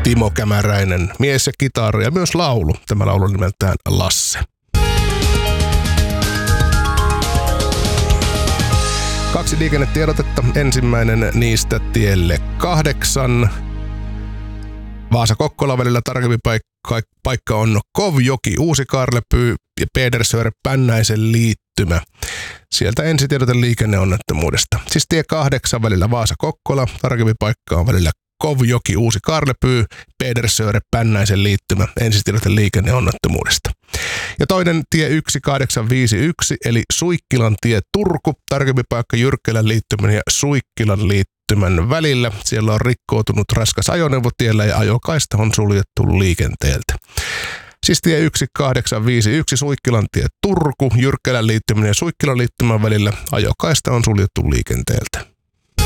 Timo Kämäräinen, mies ja kitara ja myös laulu. Tämä laulu on nimeltään Lasse. 2 liikennetiedotetta. Ensimmäinen niistä tielle 8. Vaasa-Kokkola välillä tarkempi paikka on Kovjoki, Uusi-Kaarlepyy ja Pedersöre-Pännäisen liittymä. Sieltä ensitiedote liikenneonnettomuudesta. Siis tie 8 välillä Vaasa-Kokkola, tarkempi paikka on välillä Kovjoki, Uusi-Kaarlepyy, Pedersöre-Pännäisen liittymä. Ensitiedote liikenneonnettomuudesta. Ja toinen tie 1851 eli Suikkilan tie Turku, tarkempi paikka Jyrkkälän liittymän ja Suikkilan liittymän välillä. Siellä on rikkoutunut raskas ajoneuvo tiellä ja ajokaista on suljettu liikenteeltä. Siis tie 1851 Suikkilan tie Turku, Jyrkkälän liittymän ja Suikkilan liittymän välillä ajokaista on suljettu liikenteeltä.